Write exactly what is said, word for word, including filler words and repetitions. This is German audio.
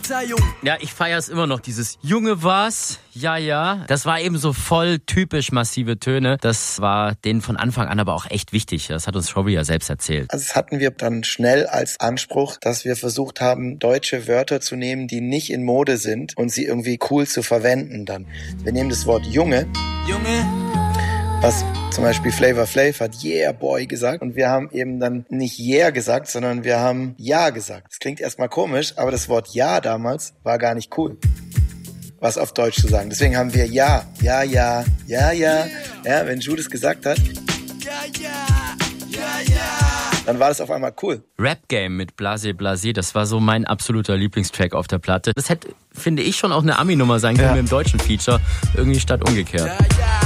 Verzeihung. Ja, ich feiere es immer noch, dieses Junge was, ja, ja. Das war eben so voll typisch massive Töne. Das war denen von Anfang an aber auch echt wichtig. Das hat uns Robbie ja selbst erzählt. Also das hatten wir dann schnell als Anspruch, dass wir versucht haben, deutsche Wörter zu nehmen, die nicht in Mode sind und sie irgendwie cool zu verwenden dann. Wir nehmen das Wort Junge. Junge. Was zum Beispiel Flavor Flav hat Yeah Boy gesagt und wir haben eben dann nicht Yeah gesagt, sondern wir haben Ja gesagt. Das klingt erstmal komisch, aber das Wort Ja damals war gar nicht cool, was auf Deutsch zu sagen. Deswegen haben wir Ja, Ja, Ja, Ja, Ja. Ja, wenn Jude es gesagt hat, Ja, ja, ja, ja. dann war das auf einmal cool. Rap Game mit Blase Blase, das war so mein absoluter Lieblingstrack auf der Platte. Das hätte, finde ich, schon auch eine Ami-Nummer sein können Ja. mit dem deutschen Feature, irgendwie statt umgekehrt. Ja, ja.